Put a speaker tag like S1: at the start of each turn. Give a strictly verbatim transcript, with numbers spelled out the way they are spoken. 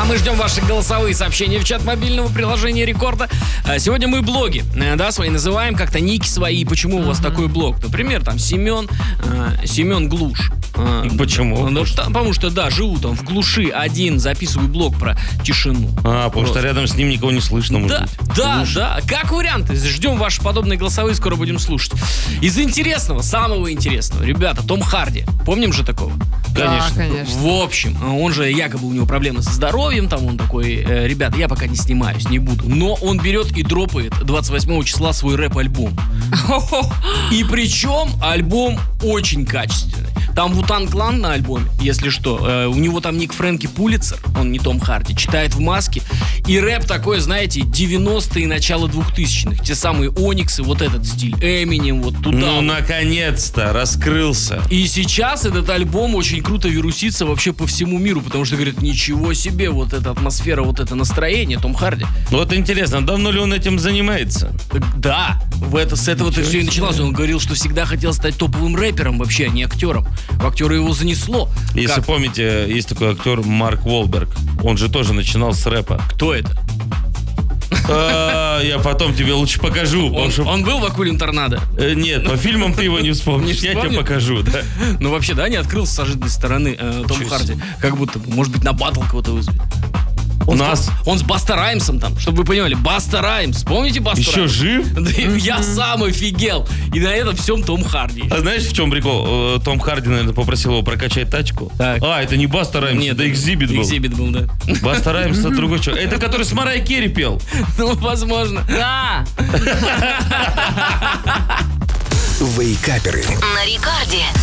S1: А мы ждем ваши голосовые сообщения в чат мобильного приложения Рекорда. Сегодня мы блоги, да, свои называем, как-то ники свои. Почему у вас такой блог? Например, там Семен, Семен Глуш.
S2: Почему?
S1: Ну, что, потому что, да, живу там в глуши один, записываю блог про тишину.
S2: А, потому
S1: Просто.
S2: что рядом с ним никого не слышно, может
S1: Да,
S2: быть.
S1: да,
S2: Глушь.
S1: да. Как варианты. Ждем ваши подобные голосовые, скоро будем слушать. Из интересного, самого интересного, ребята, Том Харди. Помним же такого?
S2: Конечно.
S3: Да, конечно.
S1: В общем, он же якобы у него проблемы со здоровьем, там он такой, э, ребята, я пока не снимаюсь, не буду. Но он берет и дропает двадцать восьмого числа свой рэп-альбом. И причем альбом очень качественный. Там Вутан Клан на альбоме, если что. Э, у него там ник Фрэнки Пулитцер, он не Том Харди, читает в маске. И рэп такой, знаете, девяностые, начало двухтысячных. Те самые Ониксы, вот этот стиль. Эминем, вот туда.
S2: Ну,
S1: вот.
S2: наконец-то, раскрылся.
S1: И сейчас этот альбом очень круто вирусится вообще по всему миру, потому что, говорит, ничего себе, вот эта атмосфера, вот это настроение, Том Харди.
S2: Вот интересно, давно ли он этим занимается?
S1: Так да, в это, с этого-то все и началось. Он говорил, что всегда хотел стать топовым рэпером вообще, а не актером. В актера его занесло.
S2: Если
S1: Как?
S2: помните, есть такой актер Марк Уолберг. Он же тоже начинал с рэпа.
S1: Кто это?
S2: А, Я потом тебе лучше покажу.
S1: Он,
S2: потому что-
S1: он был в «Акулем торнадо»?
S2: Э, Нет, по фильмам ты его не вспомнишь.
S1: Не
S2: Я тебе
S1: вспомню?
S2: покажу, да.
S1: Ну вообще, да, не открылся с ожиданной стороны э, Том
S2: Чё
S1: Харди. Как будто, бы, может быть, на баттл кого-то вызовет. Он,
S2: Нас?
S1: с, он с Баста Раймсом там, чтобы вы понимали. Баста Раймс. Помните Баста
S2: Еще
S1: Раймс?
S2: жив?
S1: Да, я сам офигел. И на этом всем Том Харди.
S2: А знаешь, в чем прикол? Э, Том Харди, наверное, попросил его прокачать тачку.
S1: Так.
S2: А, это не Баста Раймс,
S1: Нет,
S2: это Экзибит был.
S1: Экзибит был, да.
S2: Баста Раймс это другой человек. Это который с Марай Керри пел.
S1: Ну, возможно. Да.
S4: Вейкаперы.
S5: На Рекорде.